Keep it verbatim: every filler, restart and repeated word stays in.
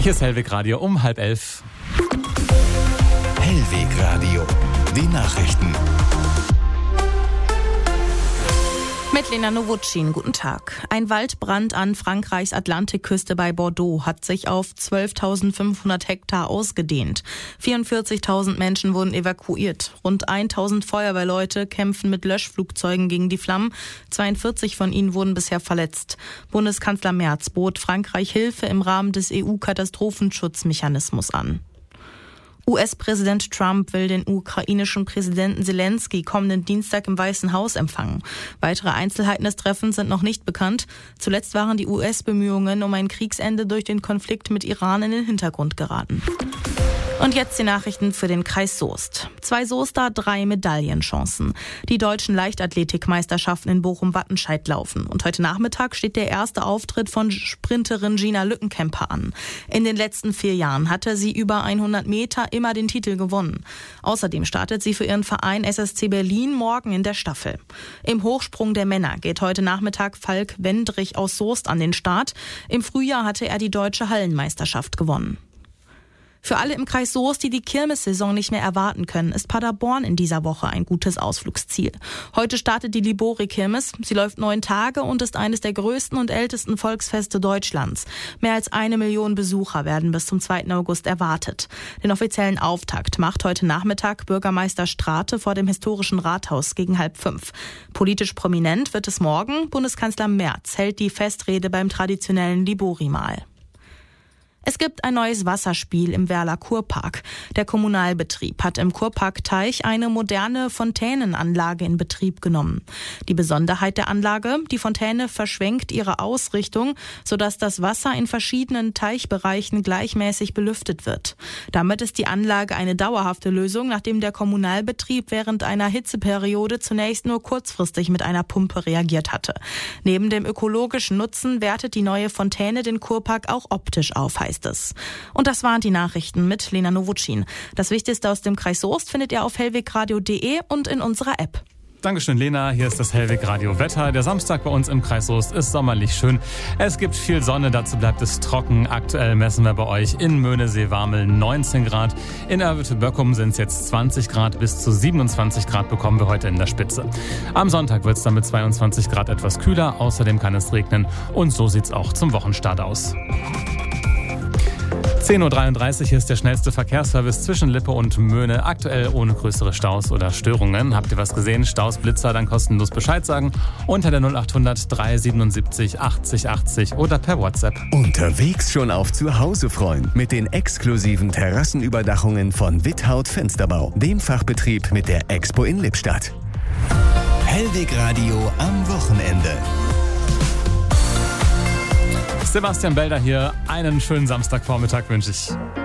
Hier ist Hellweg Radio um halb elf. Hellweg Radio, die Nachrichten. Mit Lena Nowotschin, guten Tag. Ein Waldbrand an Frankreichs Atlantikküste bei Bordeaux hat sich auf zwölftausendfünfhundert Hektar ausgedehnt. vierundvierzigtausend Menschen wurden evakuiert. Rund tausend Feuerwehrleute kämpfen mit Löschflugzeugen gegen die Flammen. zweiundvierzig von ihnen wurden bisher verletzt. Bundeskanzler Merz bot Frankreich Hilfe im Rahmen des E U-Katastrophenschutzmechanismus an. U S-Präsident Trump will den ukrainischen Präsidenten Zelensky kommenden Dienstag im Weißen Haus empfangen. Weitere Einzelheiten des Treffens sind noch nicht bekannt. Zuletzt waren die U S-Bemühungen um ein Kriegsende durch den Konflikt mit Iran in den Hintergrund geraten. Und jetzt die Nachrichten für den Kreis Soest. Zwei Soester, drei Medaillenchancen. Die deutschen Leichtathletikmeisterschaften in Bochum-Wattenscheid laufen. Und heute Nachmittag steht der erste Auftritt von Sprinterin Gina Lückenkämper an. In den letzten vier Jahren hatte sie über hundert Meter immer den Titel gewonnen. Außerdem startet sie für ihren Verein S S C Berlin morgen in der Staffel. Im Hochsprung der Männer geht heute Nachmittag Falk Wendrich aus Soest an den Start. Im Frühjahr hatte er die deutsche Hallenmeisterschaft gewonnen. Für alle im Kreis Soest, die die Kirmessaison nicht mehr erwarten können, ist Paderborn in dieser Woche ein gutes Ausflugsziel. Heute startet die Libori-Kirmes. Sie läuft neun Tage und ist eines der größten und ältesten Volksfeste Deutschlands. Mehr als eine Million Besucher werden bis zum zweiten August erwartet. Den offiziellen Auftakt macht heute Nachmittag Bürgermeister Strate vor dem historischen Rathaus gegen halb fünf. Politisch prominent wird es morgen. Bundeskanzler Merz hält die Festrede beim traditionellen Libori-Mahl. Es gibt ein neues Wasserspiel im Werler Kurpark. Der Kommunalbetrieb hat im Kurparkteich eine moderne Fontänenanlage in Betrieb genommen. Die Besonderheit der Anlage: die Fontäne verschwenkt ihre Ausrichtung, sodass das Wasser in verschiedenen Teichbereichen gleichmäßig belüftet wird. Damit ist die Anlage eine dauerhafte Lösung, nachdem der Kommunalbetrieb während einer Hitzeperiode zunächst nur kurzfristig mit einer Pumpe reagiert hatte. Neben dem ökologischen Nutzen wertet die neue Fontäne den Kurpark auch optisch auf, heißt es. Und das waren die Nachrichten mit Lena Nowotschin. Das Wichtigste aus dem Kreis Soest findet ihr auf hellwegradio punkt de und in unserer App. Dankeschön, Lena. Hier ist das Hellweg Radio Wetter. Der Samstag bei uns im Kreis Soest ist sommerlich schön. Es gibt viel Sonne, dazu bleibt es trocken. Aktuell messen wir bei euch in Möhnesee-Warmel neunzehn Grad. In Erwitte-Böckum sind es jetzt zwanzig Grad. Bis zu siebenundzwanzig Grad bekommen wir heute in der Spitze. Am Sonntag wird es dann mit zweiundzwanzig Grad etwas kühler. Außerdem kann es regnen. Und so sieht es auch zum Wochenstart aus. zehn Uhr dreiunddreißig ist der schnellste Verkehrsservice zwischen Lippe und Möhne. Aktuell ohne größere Staus oder Störungen. Habt ihr was gesehen? Staus, Blitzer, dann kostenlos Bescheid sagen. Unter der null achthundert drei siebenundsiebzig achtzig achtzig oder per WhatsApp. Unterwegs schon auf zu Hause freuen. Mit den exklusiven Terrassenüberdachungen von Withaut Fensterbau. Dem Fachbetrieb mit der Expo in Lippstadt. Hellweg Radio am Wochenende. Sebastian Belder hier. Einen schönen Samstagvormittag wünsche ich.